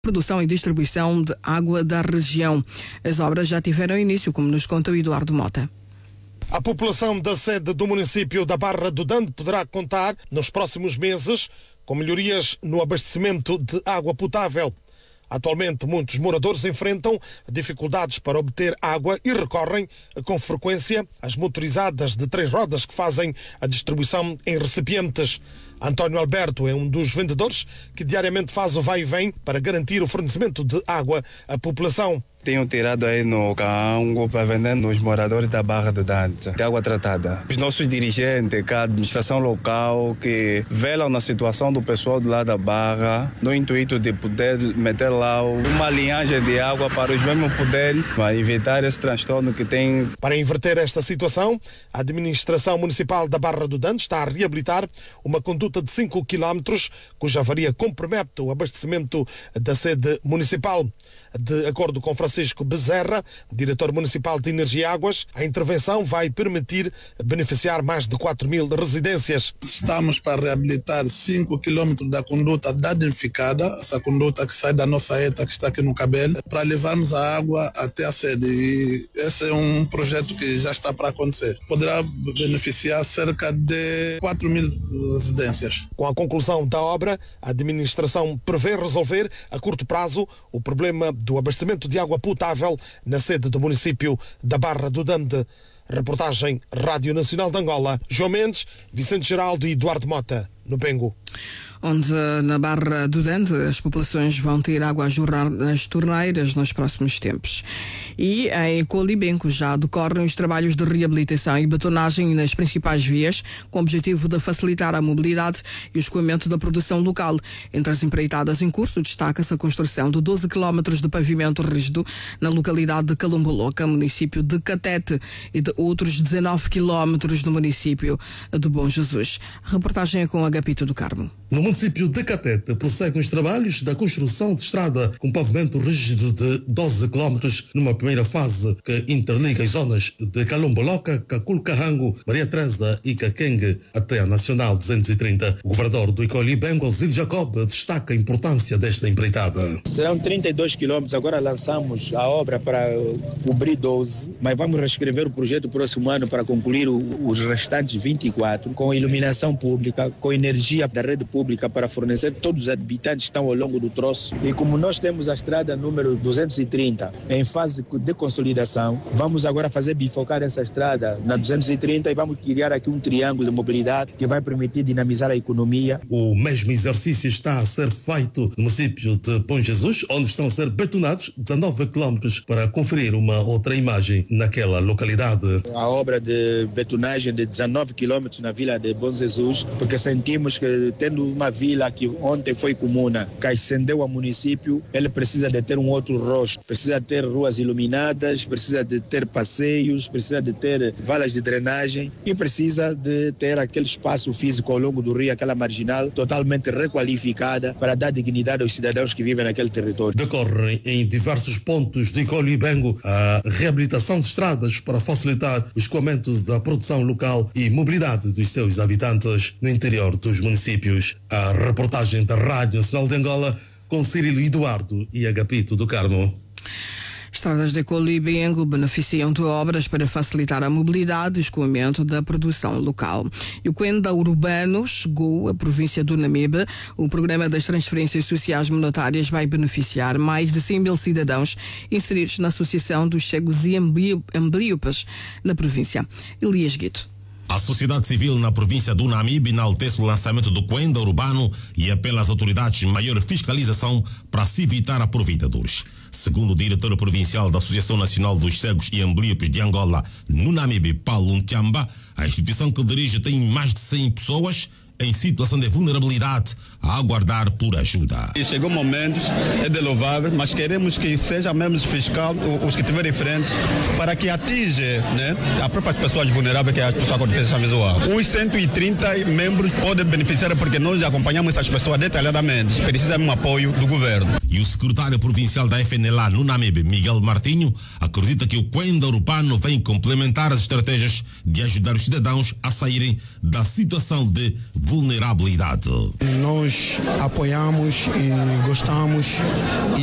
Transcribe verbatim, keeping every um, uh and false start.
produção e distribuição de água da região. As obras já tiveram início, como nos conta o Eduardo Mota. A população da sede do município da Barra do Dande poderá contar, nos próximos meses, com melhorias no abastecimento de água potável. Atualmente, muitos moradores enfrentam dificuldades para obter água e recorrem, com frequência, às motorizadas de três rodas que fazem a distribuição em recipientes. António Alberto é um dos vendedores que diariamente faz o vai e vem para garantir o fornecimento de água à população. Tenho tirado aí no Cango para vender nos moradores da Barra do Dante, de água tratada. Os nossos dirigentes, a administração local, que velam na situação do pessoal de lá da Barra, no intuito de poder meter lá uma linhagem de água para os mesmos poderem evitar esse transtorno que tem. Para inverter esta situação, a administração municipal da Barra do Dante está a reabilitar uma conduta de cinco quilómetros, cuja avaria compromete o abastecimento da sede municipal. De acordo com Francisco Bezerra, diretor municipal de Energia e Águas, a intervenção vai permitir beneficiar mais de quatro mil residências. Estamos para reabilitar cinco quilómetros da conduta danificada, essa conduta que sai da nossa ETA, que está aqui no Cabelo, para levarmos a água até a sede. E esse é um projeto que já está para acontecer. Poderá beneficiar cerca de quatro mil residências. Com a conclusão da obra, a administração prevê resolver a curto prazo o problema do abastecimento de água potável na sede do município da Barra do Dande. Reportagem Rádio Nacional de Angola. João Mendes, Vicente Geraldo e Eduardo Mota, no Bengo. Onde, na Barra do Dande, as populações vão ter água a jorrar nas torneiras nos próximos tempos. E em Colibenco já decorrem os trabalhos de reabilitação e betonagem nas principais vias, com o objetivo de facilitar a mobilidade e o escoamento da produção local. Entre as empreitadas em curso, destaca-se a construção de doze quilómetros de pavimento rígido na localidade de Calumboloca, município de Catete, e de outros dezenove quilómetros no município de Bom Jesus. A reportagem é com Agapito do Carmo. No município de Catete, prosseguem os trabalhos da construção de estrada com pavimento rígido de doze quilómetros numa primeira fase que interliga as zonas de Calumboloca, Caculcarrango, Maria Teresa e Caquengue até a Nacional duzentos e trinta. O governador do Icoli-Bengo, Zílio Jacob, destaca a importância desta empreitada. Serão trinta e dois quilómetros, agora lançamos a obra para cobrir doze, mas vamos reescrever o projeto próximo ano para concluir os restantes vinte e quatro, com iluminação pública, com energia da rede pública para fornecer todos os habitantes que estão ao longo do troço. E como nós temos a estrada número duzentos e trinta em fase de consolidação, vamos agora fazer bifocar essa estrada na duzentos e trinta e vamos criar aqui um triângulo de mobilidade que vai permitir dinamizar a economia. O mesmo exercício está a ser feito no município de Bom Jesus, onde estão a ser betonados dezenove quilómetros para conferir uma outra imagem naquela localidade. A obra de betonagem de dezenove quilómetros na vila de Bom Jesus, porque sentimos que tendo uma vila que ontem foi comuna, que ascendeu ao município, ele precisa de ter um outro rosto, precisa ter ruas iluminadas, precisa de ter passeios, precisa de ter valas de drenagem e precisa de ter aquele espaço físico ao longo do rio, aquela marginal totalmente requalificada para dar dignidade aos cidadãos que vivem naquele território. Decorrem em diversos pontos de Icoli-Bengo a reabilitação de estradas para facilitar o escoamento da produção local e mobilidade dos seus habitantes no interior dos municípios. A reportagem da Rádio Nacional de Angola com Cirilo Eduardo e Agapito do Carmo. Estradas de Colibengo beneficiam de obras para facilitar a mobilidade e escoamento da produção local. E o Quenda Urbano chegou à província do Namibe. O programa das transferências sociais monetárias vai beneficiar mais de cem mil cidadãos inseridos na Associação dos Cegos e Amblíopes na província. Elias Guito. A sociedade civil na província do Namibe enaltece o lançamento do Quenda Urbano e apela às autoridades maior fiscalização para se evitar aproveitadores. Segundo o diretor provincial da Associação Nacional dos Cegos e Amblíopes de Angola, no Namibe, Paulo Ntiamba, a instituição que dirige tem mais de cem pessoas em situação de vulnerabilidade a aguardar por ajuda. E chegou momentos, é de louvável, mas queremos que seja mesmo fiscal, os que estiverem frente, para que atinja, né, as próprias pessoas vulneráveis que as pessoas acontecem essa visual. Os cento e trinta membros podem beneficiar porque nós acompanhamos essas pessoas detalhadamente. Precisam de um apoio do governo. E o secretário provincial da F N L A no Namibe, Miguel Martinho, acredita que o Cuenda Urbano vem complementar as estratégias de ajudar os cidadãos a saírem da situação de vulnerabilidade. Nós apoiamos e gostamos